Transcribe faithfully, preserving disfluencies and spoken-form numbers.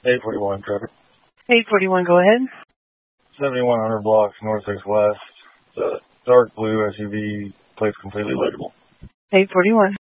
eight forty-one, traffic. eight forty-one, go ahead. seventy-one hundred blocks, north six west. It's a dark blue S U V, plates completely legible. eight forty-one.